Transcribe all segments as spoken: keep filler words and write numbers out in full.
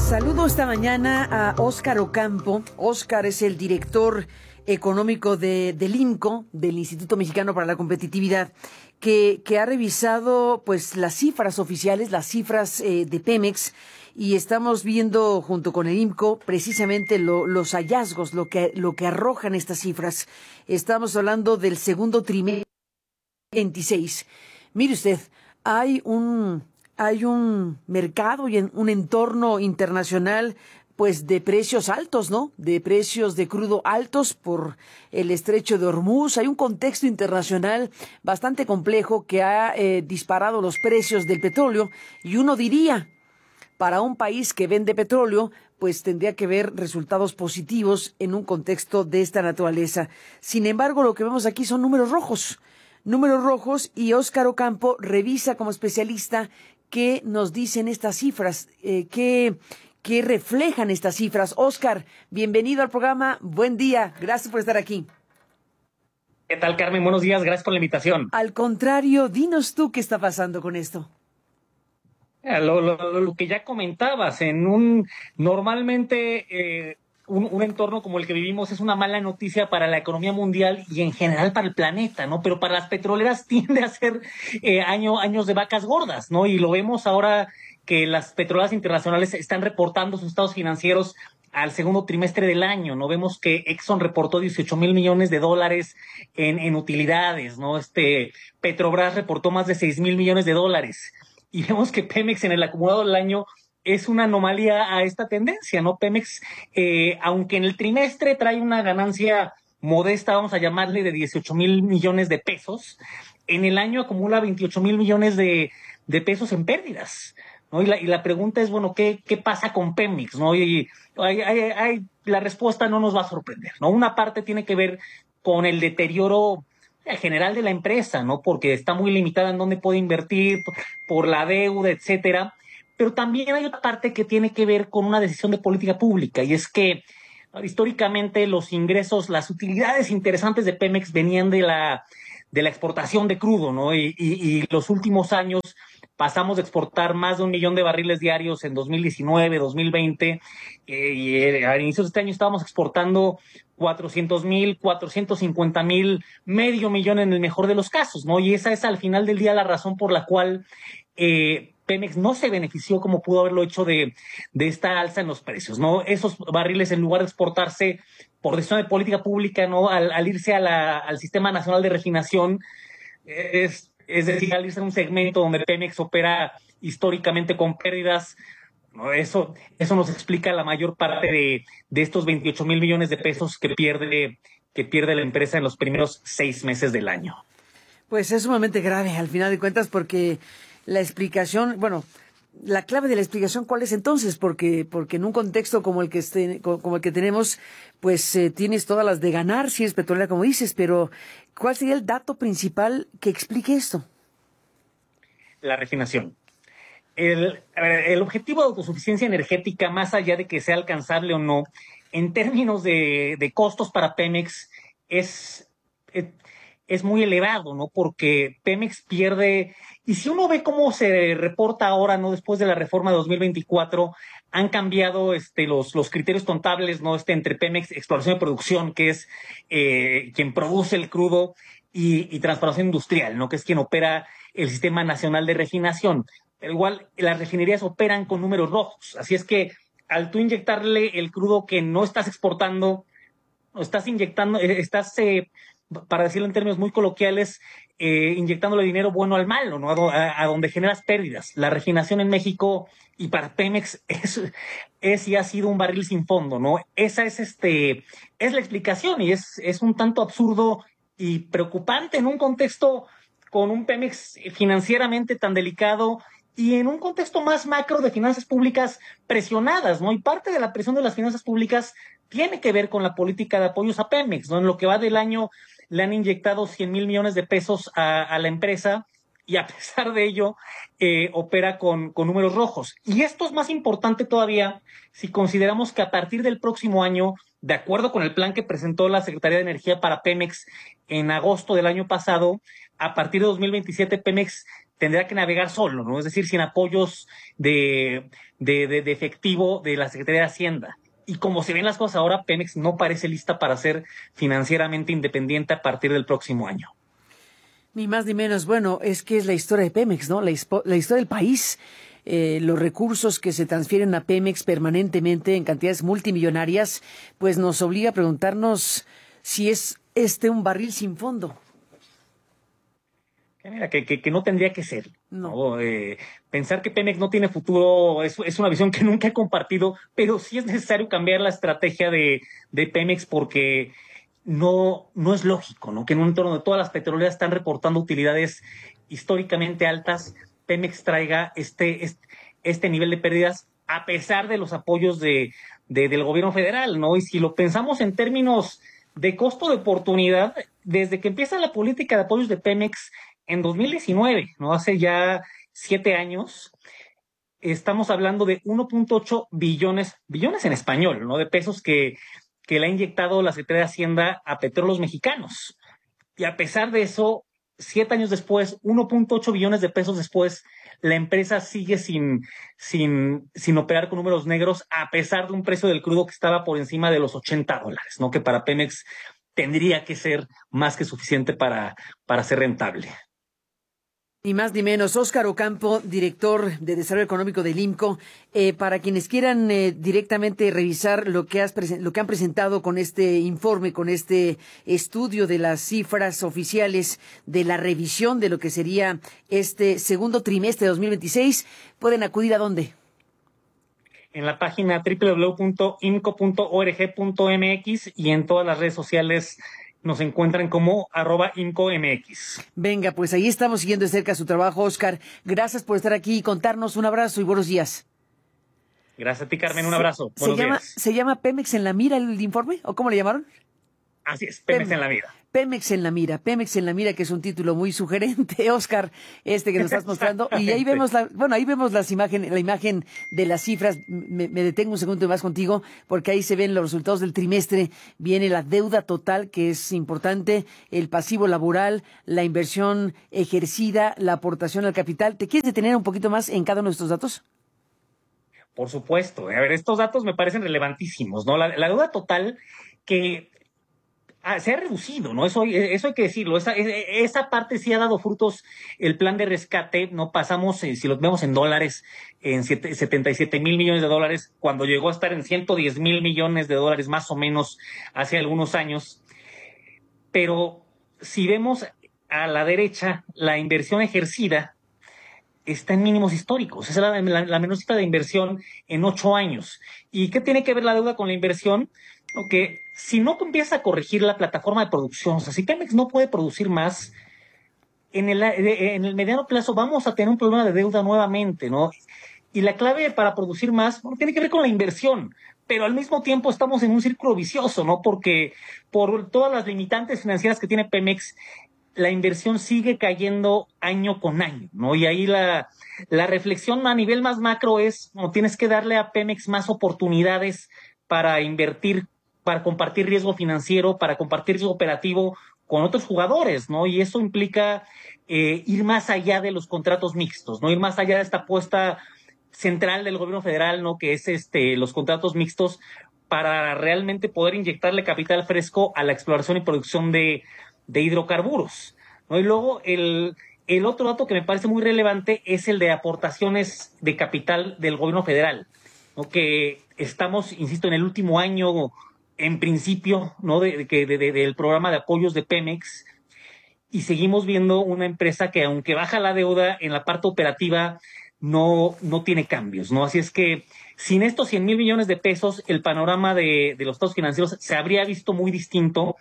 Saludo esta mañana a Óscar Ocampo. Óscar es el director económico de, del IMCO, del Instituto Mexicano para la Competitividad, que, que ha revisado pues las cifras oficiales, las cifras eh, de Pemex, y estamos viendo junto con el IMCO precisamente lo, los hallazgos, lo que, lo que arrojan estas cifras. Estamos hablando del segundo trimestre veintiséis. Mire usted, hay un... Hay un mercado y un entorno internacional, pues, de precios altos, ¿no? De precios de crudo altos por el estrecho de Hormuz. Hay un contexto internacional bastante complejo que ha eh, disparado los precios del petróleo. Y uno diría, para un país que vende petróleo, pues tendría que ver resultados positivos en un contexto de esta naturaleza. Sin embargo, lo que vemos aquí son números rojos. Números rojos, y Óscar Ocampo revisa como especialista qué nos dicen estas cifras, eh, qué, qué reflejan estas cifras. Óscar, bienvenido al programa. Buen día. Gracias por estar aquí. ¿Qué tal, Carmen? Buenos días. Gracias por la invitación. Al contrario, dinos tú qué está pasando con esto. Lo, lo, lo que ya comentabas, en un normalmente eh, un, un entorno como el que vivimos es una mala noticia para la economía mundial y en general para el planeta, ¿no? Pero para las petroleras tiende a ser eh, año, años de vacas gordas, ¿no? Y lo vemos ahora que las petroleras internacionales están reportando sus estados financieros al segundo trimestre del año, ¿no? Vemos que Exxon reportó dieciocho mil millones de dólares en, en utilidades, ¿no? Este, Petrobras reportó más de seis mil millones de dólares. Y vemos que Pemex en el acumulado del año es una anomalía a esta tendencia, ¿no? Pemex, eh, aunque en el trimestre trae una ganancia modesta, vamos a llamarle de dieciocho mil millones de pesos, en el año acumula veintiocho mil millones de, de pesos en pérdidas, ¿no? Y la, y la pregunta es, bueno, ¿qué, qué pasa con Pemex, ¿no? Y, hay, hay, hay, la respuesta no nos va a sorprender, ¿no? Una parte tiene que ver con el deterioro general de la empresa, ¿no? Porque está muy limitada en dónde puede invertir, por la deuda, etcétera. Pero también hay otra parte que tiene que ver con una decisión de política pública, y es que históricamente los ingresos, las utilidades interesantes de Pemex venían de la, de la exportación de crudo, ¿no? Y, y, y los últimos años pasamos de exportar más de un millón de barriles diarios en dos mil diecinueve, dos mil veinte, eh, y eh, a inicios de este año estábamos exportando cuatrocientos mil, cuatrocientos cincuenta mil, medio millón en el mejor de los casos, ¿no? Y esa es al final del día la razón por la cual eh, Pemex no se benefició como pudo haberlo hecho de, de esta alza en los precios, ¿no? Esos barriles, en lugar de exportarse por decisión de política pública, ¿no? Al, al irse a la, al Sistema Nacional de Refinación, es, es decir, al irse a un segmento donde Pemex opera históricamente con pérdidas, ¿no? Eso, eso nos explica la mayor parte de, de estos veintiocho mil millones de pesos que pierde, que pierde la empresa en los primeros seis meses del año. Pues es sumamente grave, al final de cuentas, porque la explicación, bueno, la clave de la explicación, ¿cuál es entonces? Porque, porque en un contexto como el que este, como el que tenemos, pues eh, tienes todas las de ganar si eres petrolera, como dices, pero ¿cuál sería el dato principal que explique esto? La refinación. El, el objetivo de autosuficiencia energética, más allá de que sea alcanzable o no, en términos de, de costos para Pemex, es, es, es muy elevado, ¿no? Porque Pemex pierde, y si uno ve cómo se reporta ahora, ¿no? Después de la reforma de dos mil veinticuatro, han cambiado este, los, los criterios contables, ¿no? Este, entre Pemex Exploración y Producción, que es eh, quien produce el crudo, y, y Transformación Industrial, ¿no? Que es quien opera el Sistema Nacional de Refinación. Pero igual las refinerías operan con números rojos, así es que al tú inyectarle el crudo que no estás exportando, estás inyectando, estás, eh, para decirlo en términos muy coloquiales, eh, inyectándole dinero bueno al malo, ¿no? A, a, a donde generas pérdidas. La refinación en México y para Pemex es, es y ha sido un barril sin fondo, ¿no? Esa es, este, es la explicación, y es, es un tanto absurdo y preocupante en un contexto con un Pemex financieramente tan delicado y en un contexto más macro de finanzas públicas presionadas, ¿no? Y parte de la presión de las finanzas públicas tiene que ver con la política de apoyos a Pemex, ¿no? En lo que va del año le han inyectado cien mil millones de pesos a, a la empresa, y a pesar de ello eh, opera con, con números rojos. Y esto es más importante todavía si consideramos que a partir del próximo año, de acuerdo con el plan que presentó la Secretaría de Energía para Pemex en agosto del año pasado, a partir de dos mil veintisiete Pemex tendrá que navegar solo, ¿no? Es decir, sin apoyos de, de, de, de efectivo de la Secretaría de Hacienda. Y como se ven las cosas ahora, Pemex no parece lista para ser financieramente independiente a partir del próximo año. Ni más ni menos. Bueno, es que es la historia de Pemex, ¿no? La, la historia del país. Eh, los recursos que se transfieren a Pemex permanentemente en cantidades multimillonarias, pues nos obliga a preguntarnos si es este un barril sin fondo. Mira, que, que, que no tendría que ser. No. ¿no? Eh, pensar que Pemex no tiene futuro es, es una visión que nunca he compartido, pero sí es necesario cambiar la estrategia de, de Pemex porque no, no es lógico, ¿no? Que en un entorno donde todas las petroleras están reportando utilidades históricamente altas, Pemex traiga este, este, este nivel de pérdidas a pesar de los apoyos de, de, del gobierno federal, ¿no? Y si lo pensamos en términos de costo de oportunidad, desde que empieza la política de apoyos de Pemex en dos mil diecinueve, ¿no? Hace ya siete años, estamos hablando de uno punto ocho billones, billones en español, ¿no? De pesos que, que le ha inyectado la Secretaría de Hacienda a Petróleos Mexicanos. Y a pesar de eso, siete años después, uno punto ocho billones de pesos después, la empresa sigue sin, sin, sin operar con números negros, a pesar de un precio del crudo que estaba por encima de los ochenta dólares, ¿no? Que para Pemex tendría que ser más que suficiente para, para ser rentable. Ni más ni menos. Óscar Ocampo, director de Desarrollo Económico del IMCO. Eh, para quienes quieran eh, directamente revisar lo que, has lo que han presentado con este informe, con este estudio de las cifras oficiales de la revisión de lo que sería este segundo trimestre de dos mil veintiséis, ¿pueden acudir a dónde? En la página doble u doble u doble u punto imco punto org punto mx y en todas las redes sociales nos encuentran como arroba IMCOMX. Venga, pues ahí estamos siguiendo de cerca su trabajo, Óscar. Gracias por estar aquí y contarnos. Un abrazo y buenos días. Gracias a ti, Carmen. Un abrazo. Se, buenos se llama, días. ¿Se llama Pemex en la mira el informe? ¿O cómo le llamaron? Así es, Pemex Pem en la mira. Pemex en la mira, Pemex en la mira, que es un título muy sugerente, Óscar, este que nos estás mostrando. Y ahí vemos la, bueno, ahí vemos las imágenes, la imagen de las cifras. Me, me detengo un segundo más contigo, porque ahí se ven los resultados del trimestre. Viene la deuda total, que es importante, el pasivo laboral, la inversión ejercida, la aportación al capital. ¿Te quieres detener un poquito más en cada uno de estos datos? Por supuesto. A ver, estos datos me parecen relevantísimos, ¿no? La, la deuda total que Ah, se ha reducido, ¿no? Eso, eso hay que decirlo. Esa, esa parte sí ha dado frutos. El plan de rescate, no pasamos, eh, si lo vemos en dólares, en siete, setenta y siete mil millones de dólares, cuando llegó a estar en ciento diez mil millones de dólares más o menos hace algunos años. Pero si vemos a la derecha, la inversión ejercida está en mínimos históricos. Esa es la, la, la menor cifra de inversión en ocho años. ¿Y qué tiene que ver la deuda con la inversión? Que si no empieza a corregir la plataforma de producción, o sea, si Pemex no puede producir más, en el, en el mediano plazo vamos a tener un problema de deuda nuevamente, ¿no? Y la clave para producir más, bueno, tiene que ver con la inversión, pero al mismo tiempo estamos en un círculo vicioso, ¿no? Porque por todas las limitantes financieras que tiene Pemex, la inversión sigue cayendo año con año, ¿no? Y ahí la, la reflexión a nivel más macro es, no, tienes que darle a Pemex más oportunidades para invertir, para compartir riesgo financiero, para compartir riesgo operativo con otros jugadores, ¿no? Y eso implica eh, ir más allá de los contratos mixtos, ¿no? Ir más allá de esta apuesta central del gobierno federal, ¿no? Que es este los contratos mixtos para realmente poder inyectarle capital fresco a la exploración y producción de, de hidrocarburos, ¿no? Y luego el, el otro dato que me parece muy relevante es el de aportaciones de capital del gobierno federal, ¿no? Que estamos, insisto, en el último año en principio, ¿no? De, de, de, de, del programa de apoyos de Pemex, y seguimos viendo una empresa que, aunque baja la deuda en la parte operativa, no, no tiene cambios, ¿no? Así es que sin estos cien mil millones de pesos, el panorama de, de los estados financieros se habría visto muy distinto.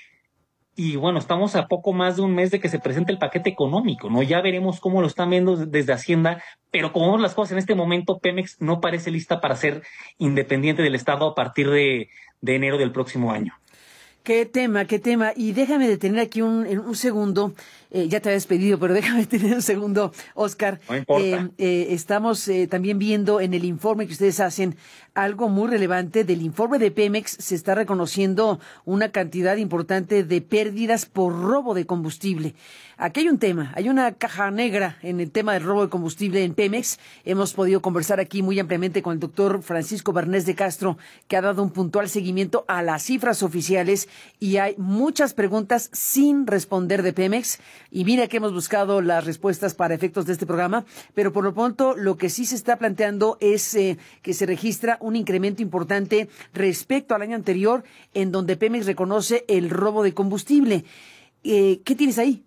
Y bueno, estamos a poco más de un mes de que se presente el paquete económico, ¿no? Ya veremos cómo lo están viendo desde Hacienda, pero como vemos las cosas en este momento, Pemex no parece lista para ser independiente del Estado a partir de, de enero del próximo año. Qué tema, qué tema. Y déjame detener aquí un, en un segundo. Eh, ya te había despedido, pero déjame detener un segundo, Oscar. No importa. Eh, eh, estamos eh, también viendo en el informe que ustedes hacen algo muy relevante. Del informe de Pemex se está reconociendo una cantidad importante de pérdidas por robo de combustible. Aquí hay un tema, hay una caja negra en el tema del robo de combustible en Pemex. Hemos podido conversar aquí muy ampliamente con el doctor Francisco Barnés de Castro, que ha dado un puntual seguimiento a las cifras oficiales, y hay muchas preguntas sin responder de Pemex. Y mira que hemos buscado las respuestas para efectos de este programa, pero por lo pronto lo que sí se está planteando es eh, que se registra un incremento importante respecto al año anterior, en donde Pemex reconoce el robo de combustible. Eh, ¿Qué tienes ahí?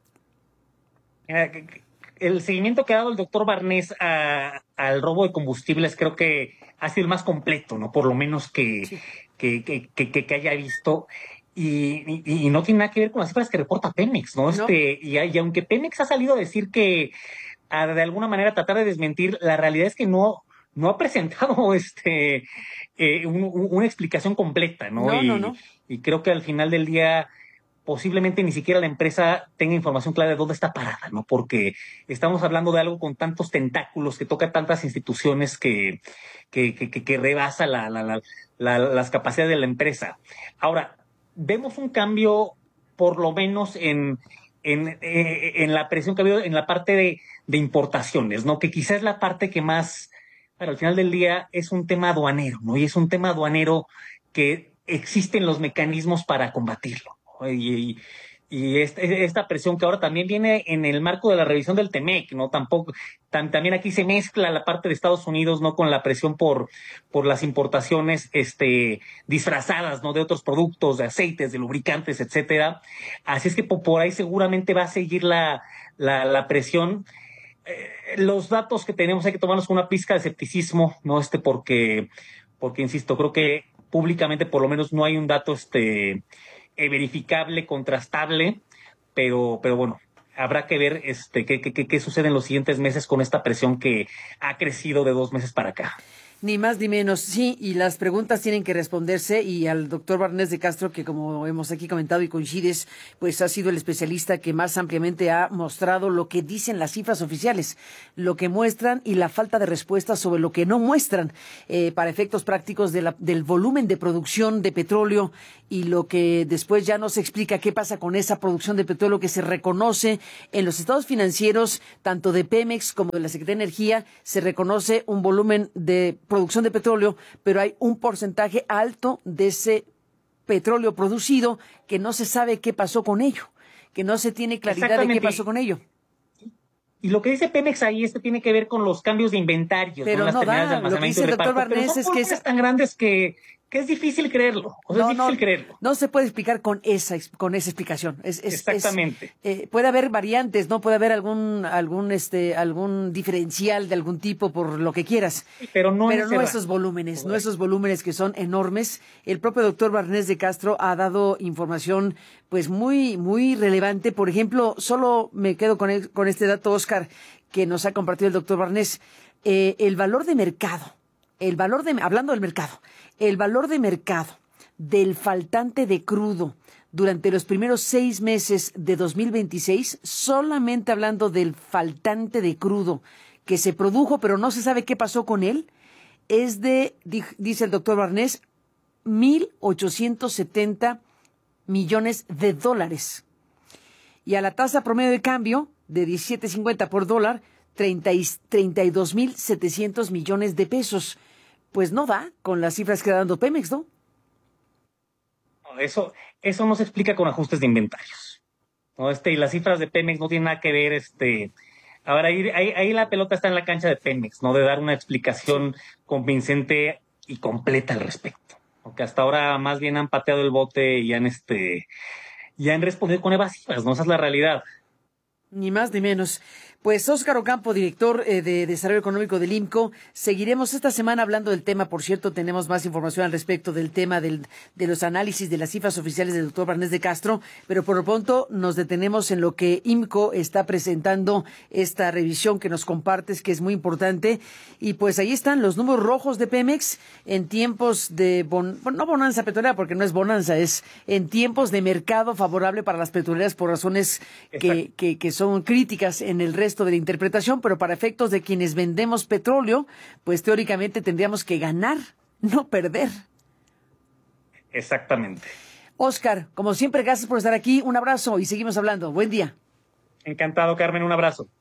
El seguimiento que ha dado el doctor Barnés a, al robo de combustibles creo que ha sido el más completo, ¿no? Por lo menos que, Sí. que, que, que, que haya visto. Y, y, y no tiene nada que ver con las cifras que reporta Pemex, ¿no? No. Este, y, y aunque Pemex ha salido a decir que a, de alguna manera tratar de desmentir, la realidad es que no, no ha presentado este eh, un, un, una explicación completa, ¿no? No, no, Y, no. y creo que al final del día posiblemente ni siquiera la empresa tenga información clara de dónde está parada, ¿no? Porque estamos hablando de algo con tantos tentáculos, que toca tantas instituciones, que, que, que, que rebasa la, la, la, la, las capacidades de la empresa. Ahora, vemos un cambio, por lo menos en, en, eh, en la presión que ha habido en la parte de, de importaciones, ¿no? Que quizás es la parte que más, pero al final del día es un tema aduanero, ¿no? Y es un tema aduanero que existen los mecanismos para combatirlo. Y, y este, esta presión que ahora también viene en el marco de la revisión del Temec, ¿no? Tampoco, tam, también aquí se mezcla la parte de Estados Unidos, ¿no? Con la presión por, por las importaciones, este, disfrazadas, ¿no? De otros productos, de aceites, de lubricantes, etcétera. Así es que por, por ahí seguramente va a seguir la, la, la presión. Eh, los datos que tenemos hay que tomarlos con una pizca de escepticismo, ¿no? Este, porque, porque, insisto, creo que públicamente por lo menos no hay un dato, este, Eh, verificable, contrastable, pero, pero bueno, habrá que ver este qué, qué, qué sucede en los siguientes meses con esta presión que ha crecido de dos meses para acá. Ni más ni menos, sí, y las preguntas tienen que responderse, y al doctor Barnés de Castro, que como hemos aquí comentado y coincides, pues ha sido el especialista que más ampliamente ha mostrado lo que dicen las cifras oficiales, lo que muestran y la falta de respuesta sobre lo que no muestran, eh, para efectos prácticos de la, del volumen de producción de petróleo, y lo que después ya no se explica qué pasa con esa producción de petróleo que se reconoce en los estados financieros, tanto de Pemex como de la Secretaría de Energía. Se reconoce un volumen de producción de petróleo, pero hay un porcentaje alto de ese petróleo producido que no se sabe qué pasó con ello, que no se tiene claridad de qué pasó con ello. Y lo que dice Pemex ahí es que tiene que ver con los cambios de inventarios, pero ¿no? Las no terminales da, de almacenamiento lo que dice y el reparto, doctor Barnés pero son es que es tan grandes que, que es difícil creerlo. O sea, no, es difícil no, creerlo. No se puede explicar con esa con esa explicación. Es, es, Exactamente. Es, eh, puede haber variantes, no puede haber algún algún este algún diferencial de algún tipo por lo que quieras. Pero no, pero no esos volúmenes, Joder. no esos volúmenes que son enormes. El propio doctor Barnés de Castro ha dado información pues muy muy relevante. Por ejemplo, solo me quedo con el, con este dato, Oscar, que nos ha compartido el doctor Barnés. Eh, el valor de mercado, el valor de hablando del mercado. El valor de mercado del faltante de crudo durante los primeros seis meses de dos mil veintiséis, solamente hablando del faltante de crudo que se produjo, pero no se sabe qué pasó con él, es de, dice el doctor Barnés, mil ochocientos setenta millones de dólares. Y a la tasa promedio de cambio de diecisiete cincuenta por dólar, treinta y dos mil setecientos millones de pesos. Pues no da con las cifras que está dando Pemex, ¿no? Eso, eso no se explica con ajustes de inventarios, ¿no? Este, y las cifras de Pemex no tienen nada que ver, este, ahora ahí, ahí, ahí la pelota está en la cancha de Pemex, ¿no? De dar una explicación convincente y completa al respecto. Porque hasta ahora más bien han pateado el bote y han, este, y han respondido con evasivas, ¿no? Esa es la realidad. Ni más ni menos. Pues Óscar Ocampo, director eh, de Desarrollo Económico del IMCO, seguiremos esta semana hablando del tema. Por cierto, tenemos más información al respecto del tema del, de los análisis de las cifras oficiales del doctor Barnés de Castro, pero por lo pronto nos detenemos en lo que IMCO está presentando, esta revisión que nos compartes, que es muy importante. Y pues ahí están los números rojos de Pemex en tiempos de, bon, no bonanza petrolera, porque no es bonanza, es en tiempos de mercado favorable para las petroleras por razones que, que, que son críticas en el resto de la interpretación, pero para efectos de quienes vendemos petróleo, pues teóricamente tendríamos que ganar, no perder. Exactamente. Óscar, como siempre, gracias por estar aquí. Un abrazo y seguimos hablando. Buen día. Encantado, Carmen. Un abrazo.